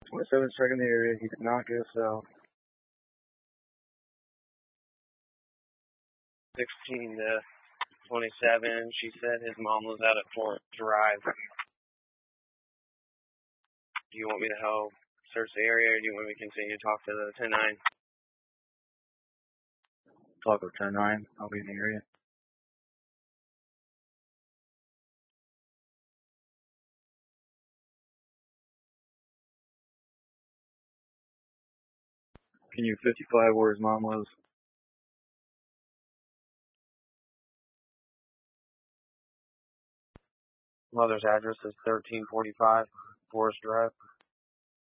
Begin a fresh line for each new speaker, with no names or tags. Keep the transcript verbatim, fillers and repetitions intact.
twenty-seven checking the area. He did not go south. sixteen to twenty-seven. She said his mom was out at Florence Drive. Do you want me to help search the area, or do you want me to continue to talk to the ten nine? Talk with ten nine. I'll be in the area. Can you fifty-five where his mom was? Mother's address is thirteen forty-five Forest Drive.